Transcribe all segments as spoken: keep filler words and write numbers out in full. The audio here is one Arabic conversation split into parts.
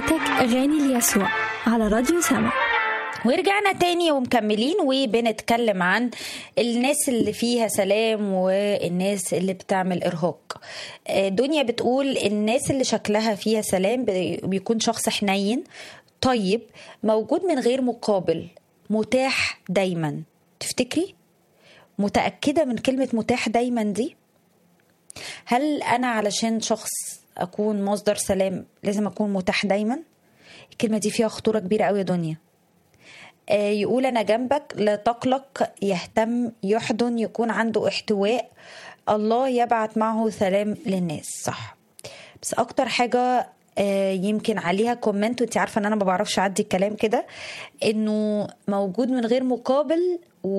حياتك أغاني ليسوع على راديو سما. ورجعنا تاني ومكملين وبنتكلم عن الناس اللي فيها سلام والناس اللي بتعمل إرهاق. دنيا بتقول الناس اللي شكلها فيها سلام بيكون شخص حنين طيب موجود من غير مقابل متاح دايما. تفتكري متأكدة من كلمة متاح دايما دي؟ هل أنا علشان شخص أكون مصدر سلام لازم أكون متاح دايما؟ الكلمة دي فيها خطورة كبيرة قوي يا دنيا. يقول أنا جنبك لا تقلق يهتم يحضن يكون عنده احتواء الله يبعت معه سلام للناس. صح، بس أكتر حاجة يمكن عليها كومنت وانتي عارفة ان انا ما بعرفش اعدي الكلام كده، انه موجود من غير مقابل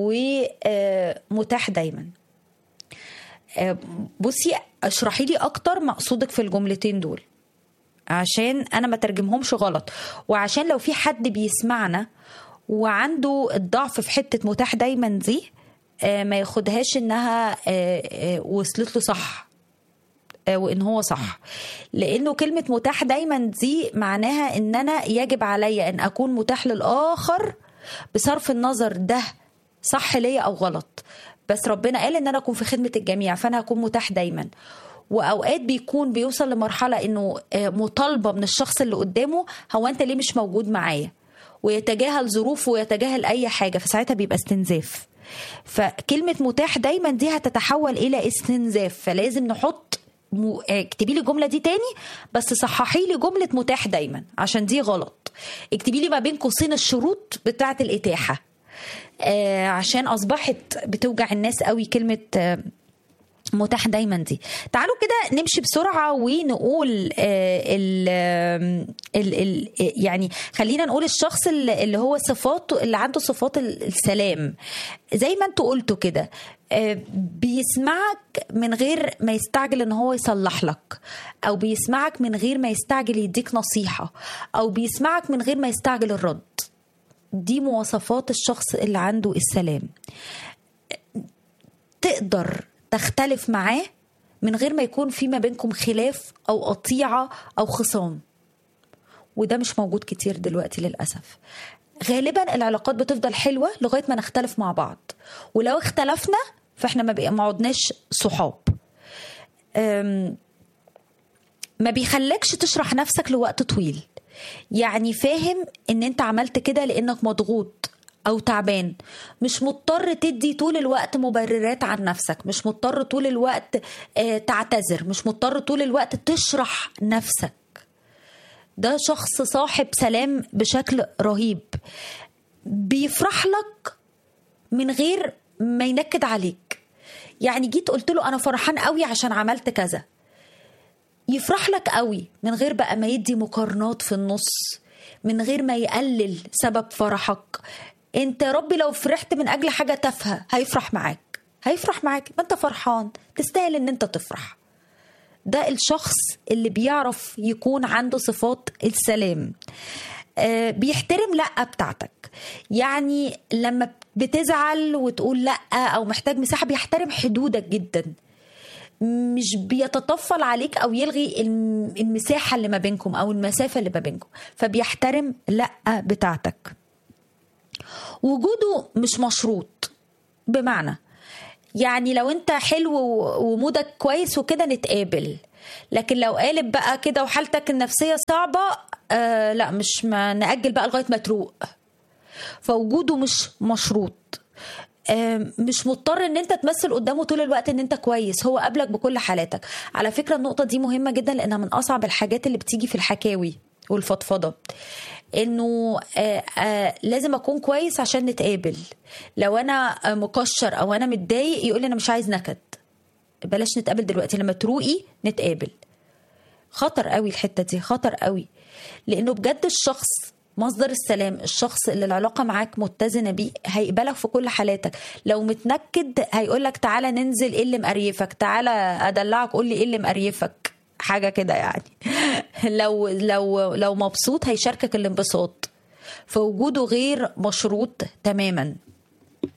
ومتاح دايما. بصي اشرحي لي اكتر مقصودك في الجملتين دول عشان انا ما ترجمهمش غلط، وعشان لو في حد بيسمعنا وعنده الضعف في حتة متاح دايما دي ما ياخدهاش انها وصلت له صح وان هو صح، لانه كلمة متاح دايما دي معناها ان انا يجب علي ان اكون متاح للاخر بصرف النظر ده صح ليا او غلط، بس ربنا قال ان انا اكون في خدمة الجميع فانا هكون متاح دايما. واوقات بيكون بيوصل لمرحلة انه مطالبة من الشخص اللي قدامه هو انت ليه مش موجود معايا، ويتجاهل ظروفه ويتجاهل اي حاجة، فساعتها بيبقى استنزاف. فكلمة متاح دايما دي هتتحول الى استنزاف، فلازم نحط م... اكتبي لي الجملة دي تاني بس صححي لي جملة متاح دايما عشان دي غلط. اكتبي لي ما بين قوسين الشروط بتاعة الاتاحة آه عشان اصبحت بتوجع الناس قوي كلمة آه متاح دايما دي. تعالوا كده نمشي بسرعة ونقول آه ال ال ال يعني خلينا نقول الشخص اللي هو صفاته اللي عنده صفات السلام زي ما انتوا قلتوا كده، آه بيسمعك من غير ما يستعجل ان هو يصلح لك، او بيسمعك من غير ما يستعجل يديك نصيحة، او بيسمعك من غير ما يستعجل الرد. دي مواصفات الشخص اللي عنده السلام. تقدر تختلف معاه من غير ما يكون في ما بينكم خلاف أو قطيعة أو خصام، وده مش موجود كتير دلوقتي للأسف. غالبا العلاقات بتفضل حلوة لغاية ما نختلف مع بعض، ولو اختلفنا فاحنا ما بقى ما عدناش صحاب. ما بيخلكش تشرح نفسك لوقت طويل، يعني فاهم ان انت عملت كده لانك مضغوط او تعبان، مش مضطر تدي طول الوقت مبررات عن نفسك، مش مضطر طول الوقت اه تعتذر، مش مضطر طول الوقت تشرح نفسك. ده شخص صاحب سلام بشكل رهيب، بيفرح لك من غير ما ينكد عليك. يعني جيت قلت له انا فرحان قوي عشان عملت كذا، يفرح لك قوي من غير بقى ما يدي مقارنات في النص، من غير ما يقلل سبب فرحك. انت يا ربي لو فرحت من اجل حاجة تافهة هيفرح معاك، هيفرح معاك، ما انت فرحان تستاهل ان انت تفرح. ده الشخص اللي بيعرف يكون عنده صفات السلام. آه بيحترم لأ بتاعتك، يعني لما بتزعل وتقول لأ او محتاج مساحة بيحترم حدودك جدا، مش بيتطفل عليك او يلغي المساحة اللي ما بينكم او المسافة اللي ما بينكم، فبيحترم لأ بتاعتك. وجوده مش مشروط، بمعنى يعني لو انت حلو ومودك كويس وكده نتقابل، لكن لو قالب بقى كده وحالتك النفسية صعبة آه لا مش ما نأجل بقى لغاية ما تروق. فوجوده مش مشروط، آه مش مضطر ان انت تمثل قدامه طول الوقت ان انت كويس، هو قابلك بكل حالاتك. على فكرة النقطة دي مهمة جدا لانها من اصعب الحاجات اللي بتيجي في الحكاوي والفضفضة، انه آآ آآ لازم اكون كويس عشان نتقابل. لو انا مكشر او انا متضايق يقول لي انا مش عايز نكد، بلاش نتقابل دلوقتي، لما تروقي نتقابل. خطر قوي الحتة دي، خطر قوي، لانه بجد الشخص مصدر السلام، الشخص اللي العلاقة معاك متزنة بيه هيقبلك في كل حالاتك. لو متنكد هيقولك تعالى ننزل ايه اللي مقريفك، تعالى ادلعك قول لي ايه اللي مقريفك، حاجة كده يعني. لو لو لو مبسوط هيشاركك الانبساط، فوجوده غير مشروط تماما.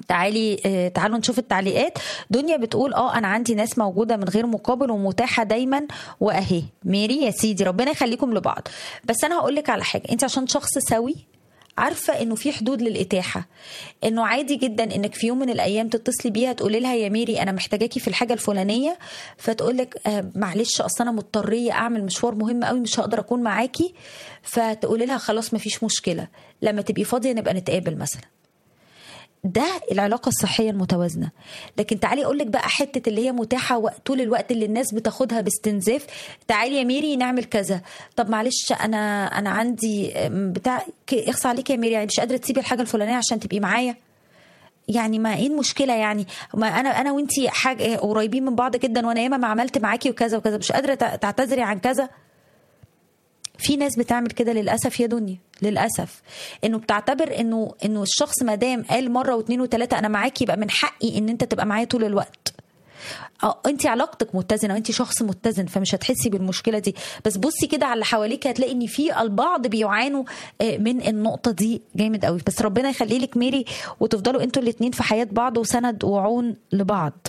تعالي آه تعالوا نشوف التعليقات. دنيا بتقول اه انا عندي ناس موجوده من غير مقابل ومتاحه دايما واهي. ميري يا سيدي ربنا يخليكم لبعض. بس انا هقول لك على حاجه، انت عشان شخص سوي عارفه انه في حدود للاتاحه، انه عادي جدا انك في يوم من الايام تتصلي بيها تقولي لها يا ميري انا محتاجاكي في الحاجه الفلانيه، فتقول لك آه معلش اصل انا مضطريه اعمل مشوار مهم قوي مش هقدر اكون معاكي، فتقولي لها خلاص مفيش مشكله لما تبقي فاضيه نبقى نتقابل مثلا. ده العلاقه الصحيه المتوازنه. لكن تعالي اقول لك بقى حته اللي هي متاحه طول الوقت اللي الناس بتاخدها باستنزاف، تعالي يا ميري نعمل كذا، طب معلش انا انا عندي بتاع اخص عليك يا ميري يعني مش قادره تسيبي الحاجه الفلانيه عشان تبقي معايا، يعني ما ايه المشكله يعني، ما انا انا وانتي حاجه قريبين من بعض جدا وانا ياما ما عملت معاكي وكذا وكذا مش قادره تعتذري عن كذا. في ناس بتعمل كده للاسف يا دنيا، للاسف انه بتعتبر انه انه الشخص ما دام قال مره واثنين وثلاثه انا معاكي يبقى من حقي ان انت تبقى معايا طول الوقت. اه انت علاقتك متزنه وانت شخص متزن فمش هتحسي بالمشكله دي، بس بصي كده على اللي حواليك هتلاقي ان في البعض بيعانوا من النقطه دي جامد قوي. بس ربنا يخلي لك ميري وتفضلوا انتوا الاثنين في حياه بعض وسند وعون لبعض.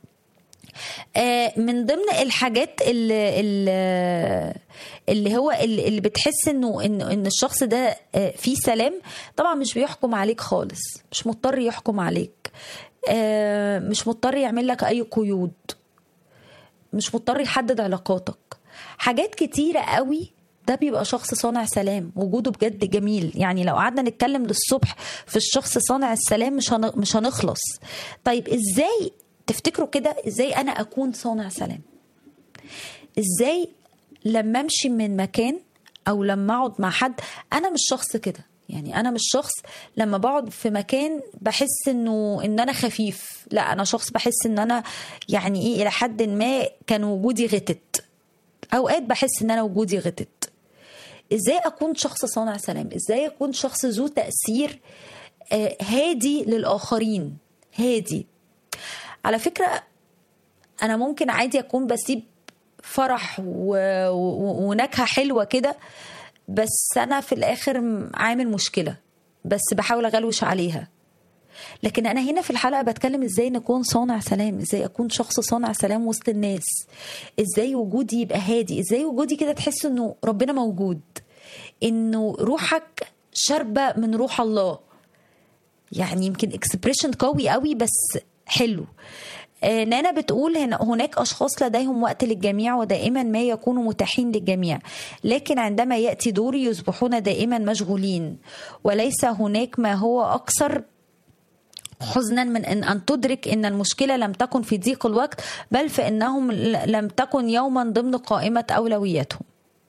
من ضمن الحاجات اللي, اللي هو اللي بتحس انه ان الشخص ده فيه سلام، طبعا مش بيحكم عليك خالص، مش مضطر يحكم عليك، مش مضطر يعمل لك اي قيود، مش مضطر يحدد علاقاتك، حاجات كتيرة قوي. ده بيبقى شخص صانع سلام، وجوده بجد جميل. يعني لو قعدنا نتكلم للصبح في الشخص صانع السلام مش مش هنخلص. طيب ازاي تفتكروا كده ازاي انا اكون صانع سلام؟ ازاي لما امشي من مكان او لما اقعد مع حد انا مش شخص كده، يعني انا مش شخص لما بقعد في مكان بحس انه ان انا خفيف، لا انا شخص بحس ان انا يعني ايه الى حد ما كان وجودي غتت، اوقات بحس ان انا وجودي غتت. ازاي اكون شخص صانع سلام؟ ازاي اكون شخص ذو تأثير آه هادي للآخرين؟ هادي على فكرة أنا ممكن عادي أكون بسيب فرح و... و... ونكهة حلوة كده، بس أنا في الآخر عامل مشكلة بس بحاول أغلوش عليها. لكن أنا هنا في الحلقة بتكلم إزاي نكون صانع سلام، إزاي أكون شخص صانع سلام وسط الناس، إزاي وجودي يبقى هادي، إزاي وجودي كده تحس إنه ربنا موجود، إنه روحك شربة من روح الله. يعني يمكن اكسبريشن قوي قوي بس حلو. آه نانا بتقول هنا هناك أشخاص لديهم وقت للجميع ودائما ما يكونوا متاحين للجميع، لكن عندما يأتي دوري يصبحون دائما مشغولين، وليس هناك ما هو أكثر حزنا من أن, أن تدرك أن المشكلة لم تكن في ضيق الوقت بل في أنهم لم تكن يوما ضمن قائمة أولوياتهم.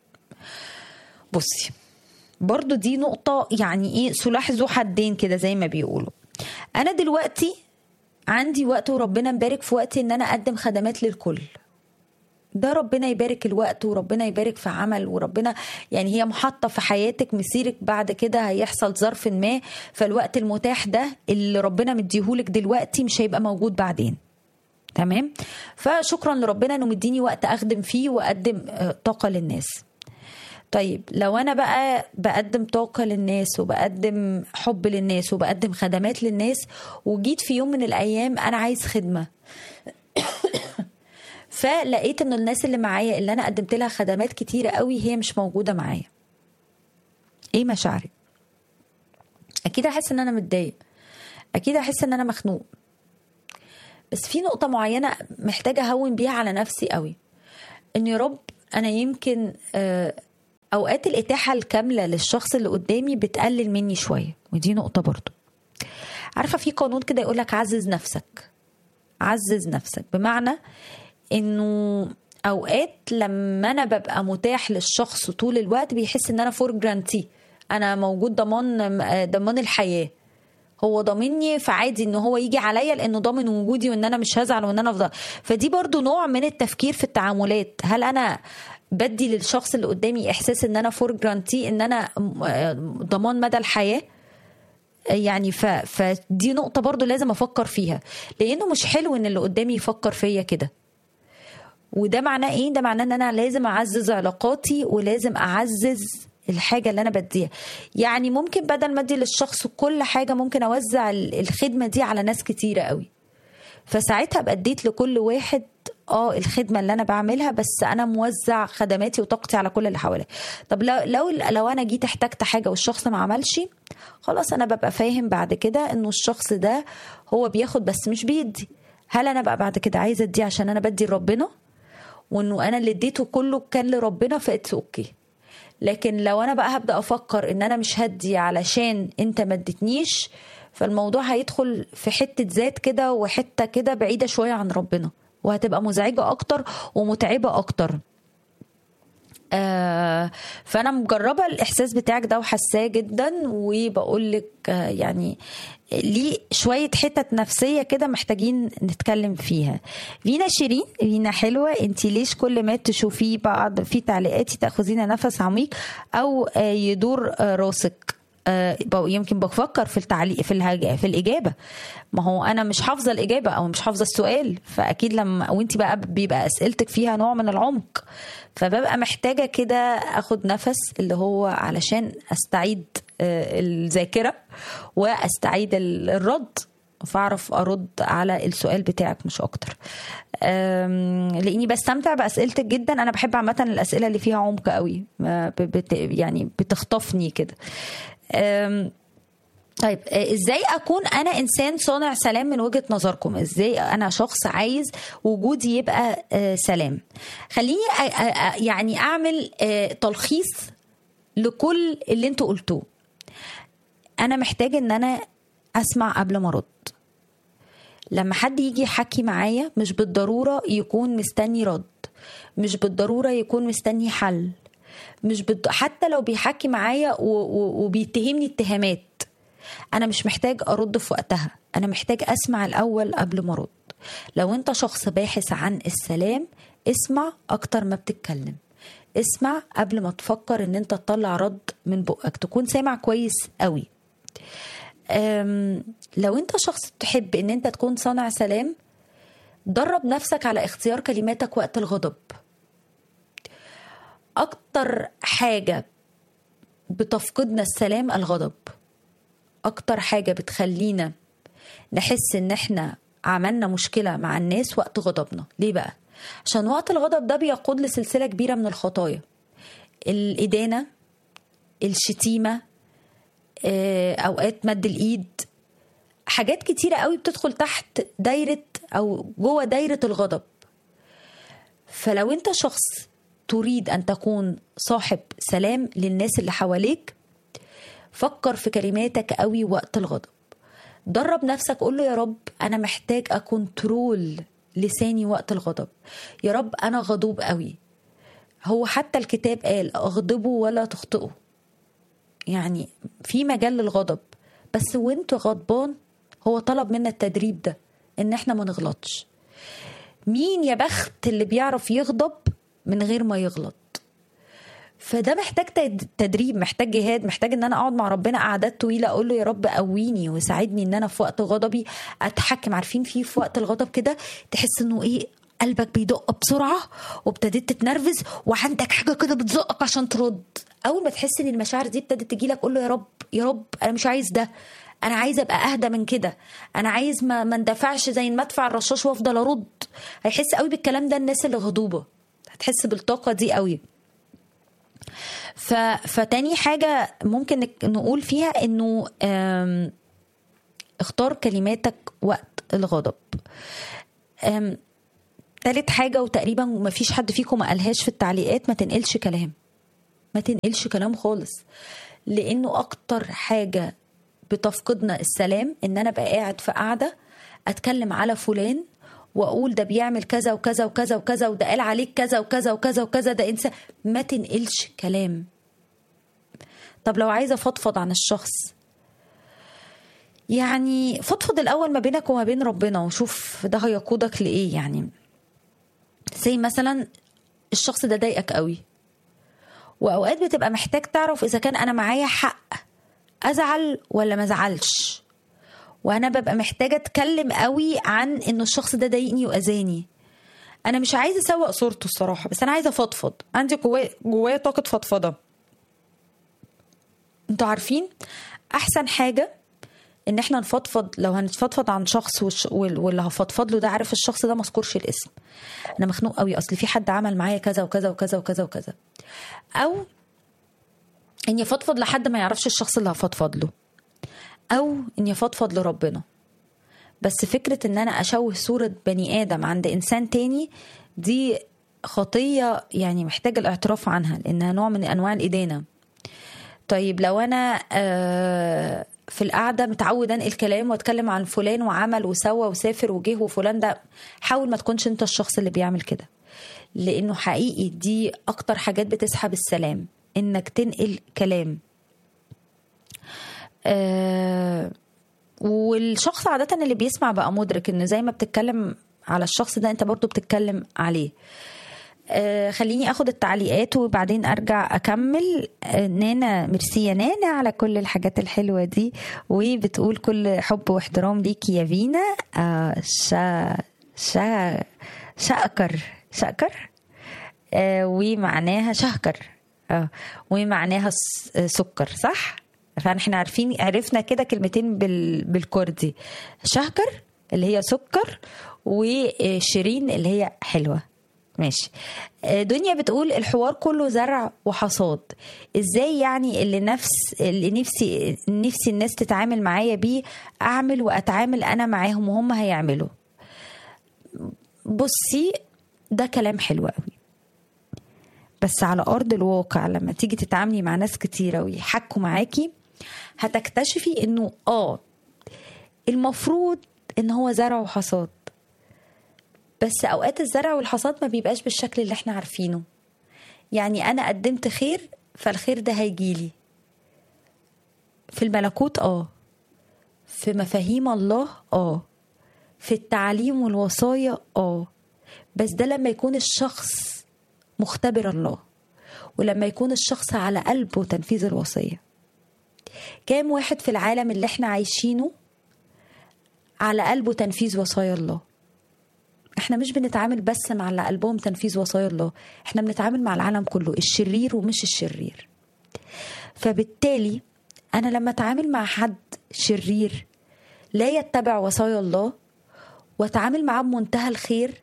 بصي برضو دي نقطة يعني إيه سلاح ذو حدين كده زي ما بيقولوا. أنا دلوقتي عندي وقت وربنا مبارك في وقتي ان انا اقدم خدمات للكل، ده ربنا يبارك الوقت وربنا يبارك في عمل، وربنا يعني هي محطة في حياتك مسيرك بعد كده هيحصل ظرف ما، فالوقت المتاح ده اللي ربنا مديهولك دلوقتي مش هيبقى موجود بعدين. تمام؟ فشكرا لربنا انه مديني وقت اخدم فيه واقدم طاقة للناس. طيب لو انا بقى بقدم طاقة للناس وبقدم حب للناس وبقدم خدمات للناس، وجيت في يوم من الايام انا عايز خدمة فلقيت ان الناس اللي معايا اللي انا قدمت لها خدمات كتيرة قوي هي مش موجودة معايا، ايه مشاعري؟ اكيد احس ان انا متضايق، اكيد احس ان انا مخنوق. بس في نقطة معينة محتاجة اهون بيها على نفسي قوي، ان يا رب انا يمكن آه اوقات الاتاحة الكاملة للشخص اللي قدامي بتقلل مني شوية، ودي نقطة برضو. عارفة في قانون كده يقولك عزز نفسك، عزز نفسك، بمعنى انه اوقات لما انا ببقى متاح للشخص طول الوقت بيحس ان انا فور جرانتي، انا موجود ضمان ضمان الحياة، هو ضامني فعادي ان هو يجي عليا لانه ضامن وجودي وان انا مش هزعل وان انا افضل. فدي برضو نوع من التفكير في التعاملات. هل انا بدي للشخص اللي قدامي احساس ان انا فور جرانتي، ان انا ضمان مدى الحياة؟ يعني ف... فدي نقطة برضو لازم افكر فيها، لانه مش حلو ان اللي قدامي يفكر فيا كده. وده معناه ايه؟ ده معناه ان انا لازم اعزز علاقاتي ولازم اعزز الحاجة اللي أنا بديها. يعني ممكن بدل ما أدي للشخص كل حاجة ممكن أوزع الخدمة دي على ناس كتيرة قوي، فساعتها بقى اديت لكل واحد اه الخدمة اللي أنا بعملها، بس أنا موزع خدماتي وطاقتي على كل اللي حواليا. طب لو لو لو أنا جيت احتجت حاجة والشخص ما عملش، خلاص أنا ببقى فاهم بعد كده إنه الشخص ده هو بياخد بس مش بيدي. هل أنا بقى بعد كده عايزة أدي عشان أنا بدي لربنا وإنه أنا اللي اديته كله كان لربنا فإتس أوكي. لكن لو أنا بقى هبدأ أفكر إن أنا مش هدي علشان أنت ما اديتنيش، فالموضوع هيدخل في حتة ذات كده وحتة كده بعيدة شوية عن ربنا، وهتبقى مزعجة أكتر ومتعبة أكتر. آه فأنا مجربة الإحساس بتاعك ده وحساه جدا، وبقولك آه يعني ليه شوية حتت نفسية كده محتاجين نتكلم فيها. فينا شيرين، فينا حلوة، انتي ليش كل ما تشوفيه بعض في تعليقاتي تأخذين نفس عميق أو آه يدور آه راسك؟ آه يمكن بفكر في التعليق في الهج... في الإجابة. ما هو أنا مش حافظة الإجابة أو مش حافظة السؤال، فأكيد لما وانتي بقى بيبقى أسئلتك فيها نوع من العمق، فببقى محتاجة كده أخد نفس اللي هو علشان أستعيد آه الذاكرة وأستعيد الرد، فأعرف أرد على السؤال بتاعك مش أكتر. لأني بستمتع بأسئلتك جدا. أنا بحب عامة الأسئلة اللي فيها عمق قوي، بت يعني بتخطفني كده. طيب ازاي اكون انا انسان صانع سلام من وجهة نظركم؟ ازاي انا شخص عايز وجودي يبقى سلام؟ خليني يعني اعمل تلخيص لكل اللي انتوا قلتوه. انا محتاج ان انا اسمع قبل ما ارد. لما حد يجي يحكي معايا مش بالضرورة يكون مستني رد، مش بالضرورة يكون مستني حل، مش بالض... حتى لو بيحكي معايا و... و... وبيتهمني اتهامات، أنا مش محتاج أرد في وقتها. أنا محتاج أسمع الأول قبل ما أرد. لو أنت شخص باحث عن السلام، اسمع أكتر ما بتتكلم. اسمع قبل ما تفكر أن أنت تطلع رد من بقك، تكون سامع كويس قوي. أم... لو أنت شخص تحب أن أنت تكون صانع سلام، درب نفسك على اختيار كلماتك وقت الغضب. أكتر حاجة بتفقدنا السلام الغضب. أكتر حاجة بتخلينا نحس إن إحنا عملنا مشكلة مع الناس وقت غضبنا. ليه بقى؟ عشان وقت الغضب ده بيقود لسلسلة كبيرة من الخطايا، الإدانة، الشتيمة، أوقات مد الإيد، حاجات كتيرة قوي بتدخل تحت دايرة أو جوه دايرة الغضب. فلو أنت شخص تريد أن تكون صاحب سلام للناس اللي حواليك، فكر في كلماتك قوي وقت الغضب. درب نفسك، قول له يا رب أنا محتاج أكنترول لساني وقت الغضب. يا رب أنا غضوب قوي. هو حتى الكتاب قال أغضبوا ولا تخطئوا، يعني في مجال للغضب، بس وانت غضبان هو طلب منا التدريب ده ان احنا ما نغلطش. مين يا بخت اللي بيعرف يغضب من غير ما يغلط؟ فده محتاج تدريب، محتاج جهاد، محتاج ان انا اقعد مع ربنا قعدات طويله اقول له يا رب قويني وساعدني ان انا في وقت غضبي اتحكم. عارفين في في وقت الغضب كده تحس انه ايه، قلبك بيدق بسرعه وابتديت تتنرفز وعندك حاجه كده بتزقك عشان ترد. اول ما تحس ان المشاعر دي ابتدت تجيلك قول له يا رب يا رب انا مش عايز ده، انا عايز ابقى اهدى من كده، انا عايز ما ما اندفعش زي المدفع الرشاش وافضل ارد. هيحس قوي بالكلام ده الناس اللي غضوبه، هتحس بالطاقه دي قوي. ف... فتاني حاجة ممكن نقول فيها انه اختار كلماتك وقت الغضب. تالت حاجة وتقريبا ما فيش حد فيكم ما قالهاش في التعليقات، ما تنقلش كلام، ما تنقلش كلام خالص. لانه اكتر حاجة بتفقدنا السلام ان انا بقى قاعد في قاعدة اتكلم على فلان واقول ده بيعمل كذا وكذا وكذا وكذا وده قال عليك كذا وكذا وكذا وكذا، ده انسى. ما تنقلش كلام. طب لو عايزة فضفض عن الشخص، يعني فضفض الأول ما بينك وما بين ربنا وشوف ده هيقودك لإيه. يعني زي مثلا الشخص ده ضايقك قوي، وأوقات بتبقى محتاج تعرف إذا كان أنا معايا حق أزعل ولا ما زعلش، وأنا ببقى محتاجة أتكلم قوي عن إنه الشخص ده ضايقني وأذاني. أنا مش عايزة أسوق صورته الصراحة، بس أنا عايزة فضفض، عندي جوايا جوايا طاقة فضفضة. انتوا عارفين احسن حاجة ان احنا نفضفض، لو هنتفضفض عن شخص واللي هفضفض له ده عارف الشخص ده مذكورش الاسم، انا مخنوق قوي اصل في حد عمل معايا كذا وكذا وكذا وكذا وكذا، او اني افضفض لحد ما يعرفش الشخص اللي هفضفض له، او اني افضفض لربنا. بس فكرة ان انا اشوه صورة بني ادم عند انسان تاني دي خطية يعني محتاجة الاعتراف عنها، لانها نوع من انواع الادانة. طيب لو انا آه في القعدة متعود انقل الكلام واتكلم عن فلان وعمل وسوى وسافر وجه وفلان ده، حاول ما تكونش انت الشخص اللي بيعمل كده، لانه حقيقي دي اكتر حاجات بتسحب السلام، انك تنقل كلام. آه والشخص عادة اللي بيسمع بقى مدرك ان زي ما بتتكلم على الشخص ده انت برضو بتتكلم عليه. آه خليني اخد التعليقات وبعدين ارجع اكمل. آه نانا، ميرسي يا نانا على كل الحاجات الحلوة دي، وبتقول كل حب واحترام ليكي يا فينا. آه شا شا شاكر شاكر آه ومعناها شهكر آه ومعناها سكر، صح؟ فاحنا عارفين عرفنا كده كلمتين بال بالكردي، شهكر اللي هي سكر، وشيرين اللي هي حلوة. ماشي. دنيا بتقول الحوار كله زرع وحصاد، ازاي يعني اللي نفس اللي نفسي نفسي الناس تتعامل معايا بيه اعمل واتعامل انا معاهم وهم هيعملوا. بصي ده كلام حلو قوي، بس على ارض الواقع لما تيجي تتعاملي مع ناس كتيرة ويحكوا معاكي هتكتشفي انه اه المفروض ان هو زرع وحصاد، بس اوقات الزرع والحصاد ما بيبقاش بالشكل اللي احنا عارفينه. يعني انا قدمت خير فالخير ده هيجيلي في الملكوت، اه في مفاهيم الله، اه في التعليم والوصايا، اه بس ده لما يكون الشخص مختبر الله، ولما يكون الشخص على قلبه تنفيذ الوصية. كام واحد في العالم اللي احنا عايشينه على قلبه تنفيذ وصايا الله؟ احنا مش بنتعامل بس مع اللي قلبهم تنفيذ وصايا الله، احنا بنتعامل مع العالم كله، الشرير ومش الشرير. فبالتالي انا لما اتعامل مع حد شرير لا يتبع وصايا الله واتعامل معاه بمنتهى الخير،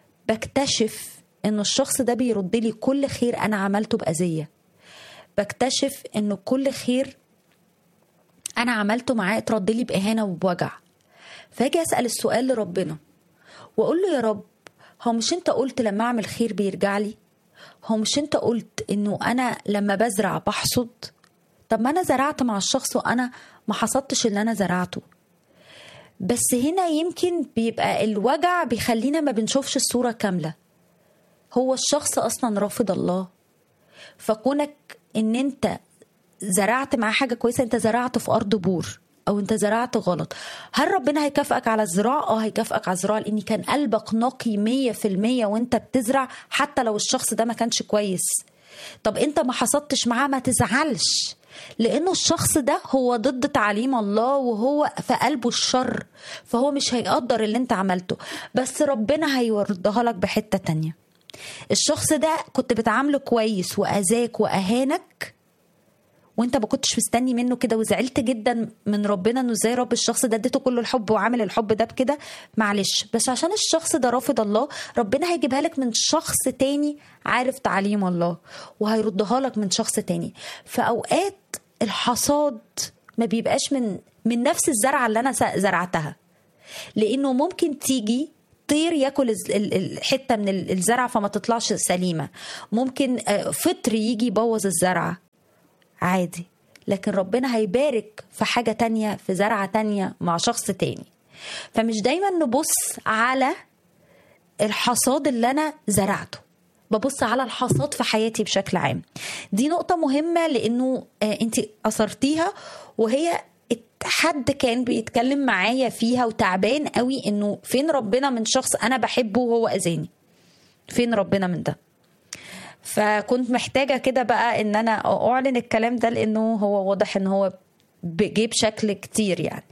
بكتشف ان الشخص ده بيرد لي كل خير انا عملته بأذية، بكتشف ان كل خير انا عملته معاه اترد لي بإهانة وبوجع. فاجي اسأل السؤال لربنا واقول له يا رب، هو مش انت قلت لما اعمل خير بيرجع لي؟ هو مش انت قلت انه انا لما بزرع بحصد؟ طب ما انا زرعت مع الشخص وانا ما حصدتش اللي انا زرعته. بس هنا يمكن بيبقى الوجع بيخلينا ما بنشوفش الصورة كاملة. هو الشخص اصلا رافض الله، فكونك ان انت زرعت مع حاجة كويسة، انت زرعت في ارض بور او انت زرعت غلط. هل ربنا هيكافئك على الزراعة؟ اه هيكافئك على الزراعة، لان كان قلبك نقي مية في المية وانت بتزرع، حتى لو الشخص ده ما كانش كويس. طب انت ما حصدتش معاه، ما تزعلش، لانه الشخص ده هو ضد تعليم الله وهو في قلبه الشر، فهو مش هيقدر اللي انت عملته. بس ربنا هيوردها لك بحتة تانية. الشخص ده كنت بتعامله كويس واذاك واهانك وانت ما كنتش مستني منه كده، وزعلت جدا من ربنا انه ازاي رب الشخص ده اديته كل الحب وعامل الحب ده بكده. معلش، بس عشان الشخص ده رافض الله، ربنا هيجيبها لك من شخص تاني عارف تعليم الله وهيردها لك من شخص تاني. فاوقات الحصاد ما بيبقاش من من نفس الزرعه اللي انا زرعتها، لانه ممكن تيجي طير ياكل الحته من الزرع فما تطلعش سليمه، ممكن فطر يجي يبوظ الزرعه عادي، لكن ربنا هيبارك في حاجة تانية، في زرعة تانية مع شخص تاني. فمش دايما نبص على الحصاد اللي أنا زرعته، ببص على الحصاد في حياتي بشكل عام. دي نقطة مهمة لأنه أنت أثرتيها، وهي حد كان بيتكلم معايا فيها وتعبان قوي إنه فين ربنا من شخص أنا بحبه وهو أذاني؟ فين ربنا من ده؟ فكنت محتاجة كده بقى ان انا اعلن الكلام ده، لانه هو واضح ان هو جه بشكل كتير يعني.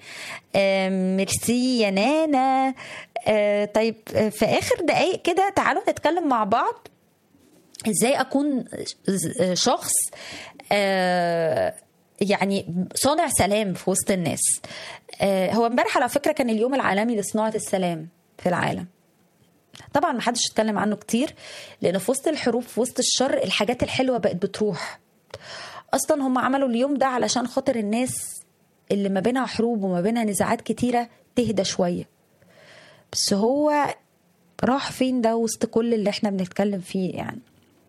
ميرسي يا نانا. طيب في اخر دقايق كده تعالوا نتكلم مع بعض ازاي اكون شخص يعني صانع سلام في وسط الناس. آه هو امبارح على فكرة كان اليوم العالمي لصناعة السلام في العالم. طبعا ما حدش اتكلم عنه كتير، لأن في وسط الحروب في وسط الشر الحاجات الحلوة بقت بتروح. أصلا هم عملوا اليوم ده علشان خاطر الناس اللي ما بينها حروب وما بينها نزاعات كتيرة تهدى شوية. بس هو راح فين ده وسط كل اللي احنا بنتكلم فيه يعني.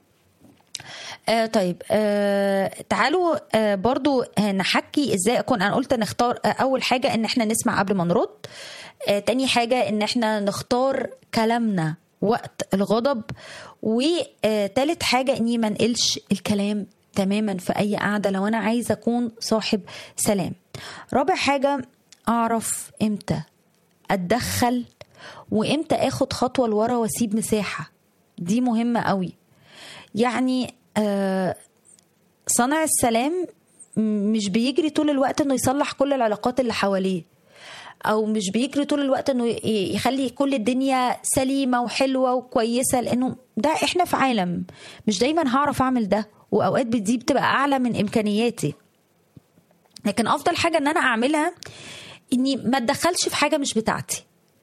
آه طيب آه تعالوا آه برضو آه نحكي ازاي اكون. انا قلت نختار آه اول حاجة ان احنا نسمع قبل ما نرد. آه تاني حاجة ان احنا نختار كلامنا وقت الغضب. وتالت حاجة اني ما نقلش الكلام تماما في اي قعدة لو انا عايزة اكون صاحب سلام. رابع حاجة اعرف امتى اتدخل وامتى اخد خطوة لورا واسيب مساحة. دي مهمة قوي. يعني آه صانع السلام مش بيجري طول الوقت انه يصلح كل العلاقات اللي حواليه، او مش بيجري طول الوقت انه يخلي كل الدنيا سليمة وحلوة وكويسة، لانه ده احنا في عالم مش دايما هعرف اعمل ده، واوقات دي بتبقى اعلى من امكانياتي. لكن افضل حاجة ان انا اعملها اني ما اتدخلش في حاجة مش بتاعتي.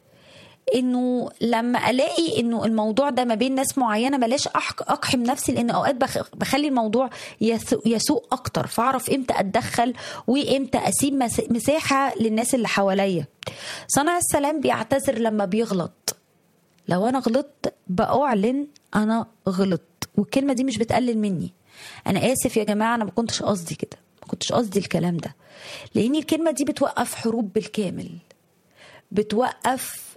انه لما الاقي انه الموضوع ده ما بين ناس معينه بلاش اقحم نفسي، لان اوقات بخلي الموضوع يسوء اكتر. فاعرف امتى اتدخل وامتى اسيب مساحه للناس اللي حواليا. صانع السلام بيعتذر لما بيغلط. لو انا غلطت باعلن انا غلط، والكلمه دي مش بتقلل مني. انا اسف يا جماعه، انا ما كنتش قصدي كده، ما كنتش قصدي الكلام ده. لان الكلمه دي بتوقف حروب بالكامل، بتوقف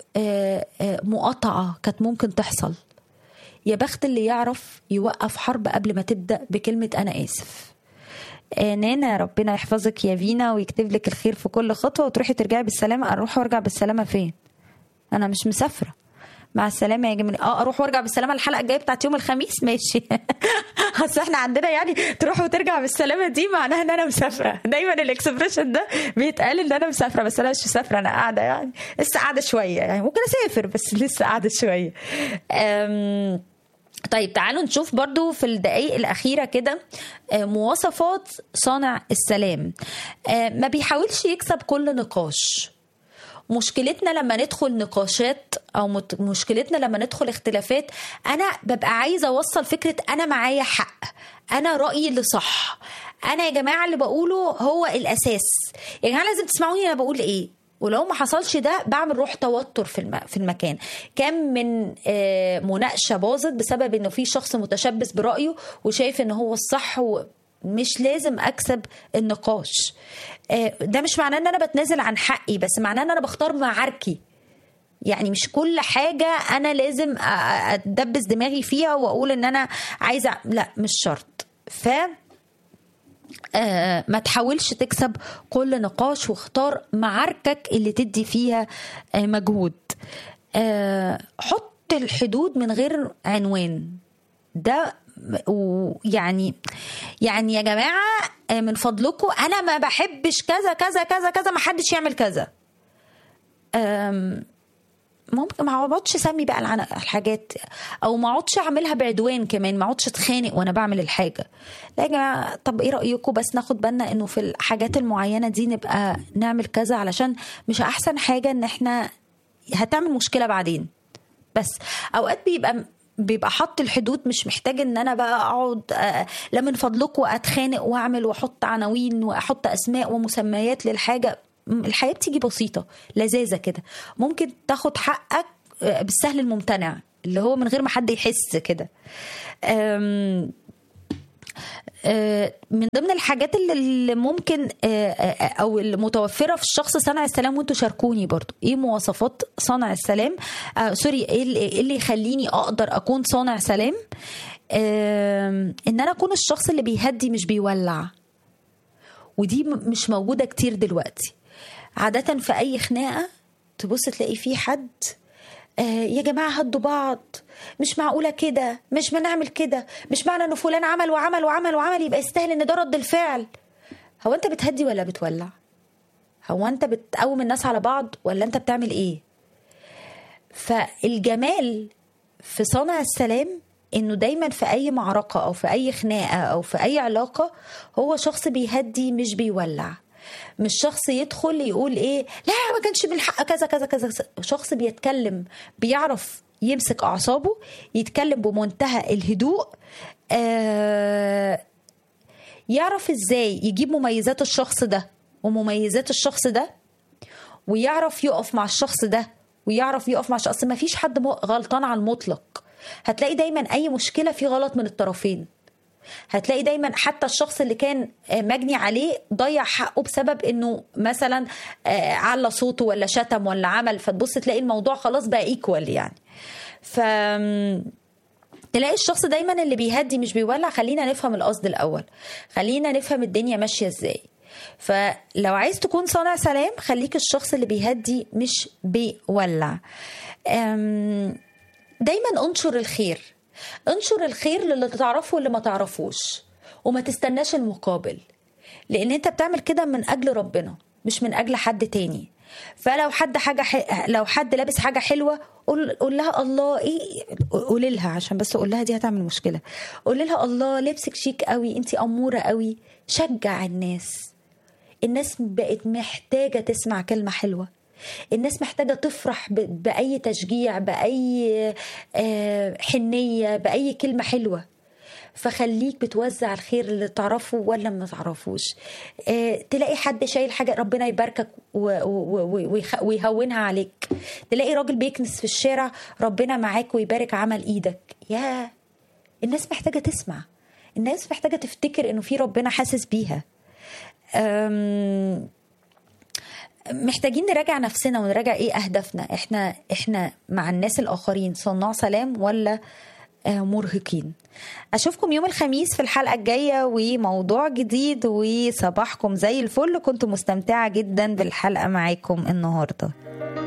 مقاطعة كانت ممكن تحصل. يا بخت اللي يعرف يوقف حرب قبل ما تبدأ بكلمة أنا آسف. نانا ربنا يحفظك يا فينا ويكتب لك الخير في كل خطوة وتروحي ترجعي بالسلامة. أروح وارجع بالسلامة فين؟ أنا مش مسافرة. مع السلامة يا جميل. اه اروح وارجع بالسلامة الحلقة الجاية بتاعت يوم الخميس ماشي. اصل احنا عندنا يعني تروح وترجع بالسلامة دي معناها ان انا مسافرة. دايما الاكسبريشن ده بيتقال ان انا مسافرة، بس انا مش مسافرة، انا قاعدة يعني لسه قاعدة شوية، يعني ممكن اسافر بس لسه قاعدة شوية. أم طيب تعالوا نشوف برضو في الدقائق الأخيرة كده مواصفات صانع السلام. ما بيحاولش يكسب كل نقاش. مشكلتنا لما ندخل نقاشات او مشكلتنا لما ندخل اختلافات، انا ببقى عايزه اوصل فكره انا معايا حق، انا رايي اللي صح، انا يا جماعه اللي بقوله هو الاساس، يا جماعه لازم تسمعوني انا بقول ايه. ولو ما حصلش ده بعمل روح توتر في الم... في المكان. كم من آه مناقشه باظت بسبب انه في شخص متشبث برايه وشايف ان هو الصح، و... مش لازم اكسب النقاش. ده مش معناه ان انا بتنازل عن حقي، بس معناه ان انا بختار معاركي. يعني مش كل حاجة انا لازم ادبس دماغي فيها واقول ان انا عايزة، لا مش شرط. ف ما تحاولش تكسب كل نقاش، واختار معاركك اللي تدي فيها مجهود. حط الحدود من غير عنوان. ده ويعني يعني يا جماعة من فضلكم أنا ما بحبش كذا كذا كذا كذا، ما حدش يعمل كذا. ممكن ما اقعدش اسمي بقى الحاجات، او ما اقعدش اعملها بعدوان كمان، ما اقعدش اتخانق وانا بعمل الحاجه. لا يا جماعه، طب ايه رايكم بس ناخد بالنا انه في الحاجات المعينه دي نبقى نعمل كذا، علشان مش احسن حاجه ان احنا هتعمل مشكله بعدين. بس اوقات بيبقى بيبقى حط الحدود مش محتاج ان انا بقى اقعد لا من فضلكم اتخانق واعمل واحط عناوين واحط اسماء ومسميات للحاجه. الحياه بتيجي بسيطه لذاذه كده، ممكن تاخد حقك بالسهل الممتنع اللي هو من غير ما حد يحس كده. من ضمن الحاجات اللي ممكن او المتوفره في الشخص صانع السلام، وانتوا شاركوني برضو ايه مواصفات صانع السلام. آه سوري ايه اللي يخليني اقدر اكون صانع سلام. آه ان انا اكون الشخص اللي بيهدي مش بيولع، ودي مش موجوده كتير دلوقتي. عاده في اي خناقه تبص تلاقي في حد آه يا جماعة هدوا بعض، مش معقولة كده، مش بنعمل كده، مش معنى انه فلان عمل وعمل وعمل وعمل يبقى يستاهل ان ده رد الفعل. هو انت بتهدي ولا بتولع؟ هو انت بتقوم الناس على بعض ولا انت بتعمل ايه؟ فالجمال في صانع السلام انه دايما في اي معركة او في اي خناقة او في اي علاقة هو شخص بيهدي مش بيولع، مش شخص يدخل يقول ايه لا ما كانش بالحق كذا كذا كذا، شخص بيتكلم بيعرف يمسك اعصابه، يتكلم بمنتهى الهدوء، آه يعرف ازاي يجيب مميزات الشخص ده ومميزات الشخص ده، ويعرف يقف مع الشخص ده ويعرف يقف مع الشخص. ما فيش حد غلطان على المطلق، هتلاقي دايما اي مشكلة في غلط من الطرفين، هتلاقي دايما حتى الشخص اللي كان مجني عليه ضيع حقه بسبب انه مثلا على صوته ولا شتم ولا عمل، فتبص تلاقي الموضوع خلاص بقى ايكوال يعني. ف تلاقي الشخص دايما اللي بيهدي مش بيولع. خلينا نفهم القصد الاول، خلينا نفهم الدنيا ماشية ازاي. فلو عايز تكون صانع سلام خليك الشخص اللي بيهدي مش بيولع. دايما انشر الخير، انشر الخير للي تعرفه واللي ما تعرفوش، وما تستناش المقابل، لان انت بتعمل كده من اجل ربنا مش من اجل حد تاني. فلو حد حاجه ح... لو حد لابس حاجه حلوه قول قول لها الله ايه، قول لها عشان بس قول لها دي هتعمل مشكله، قول لها الله لبسك شيك قوي، انت اموره قوي. شجع الناس، الناس بقت محتاجه تسمع كلمه حلوه، الناس محتاجة تفرح بأي تشجيع، بأي حنية، بأي كلمة حلوة. فخليك بتوزع الخير اللي تعرفه ولا ما تعرفوش. تلاقي حد شايل حاجة ربنا يباركك ويهونها عليك، تلاقي راجل بيكنس في الشارع ربنا معاك ويبارك عمل ايدك. يا الناس محتاجة تسمع، الناس محتاجة تفتكر انه في ربنا حاسس بيها. أم محتاجين نراجع نفسنا ونراجع ايه اهدافنا، احنا احنا مع الناس الاخرين صناع سلام ولا مرهقين. اشوفكم يوم الخميس في الحلقة الجاية وموضوع جديد، وصباحكم زي الفل. كنت مستمتعة جدا بالحلقة معاكم النهاردة.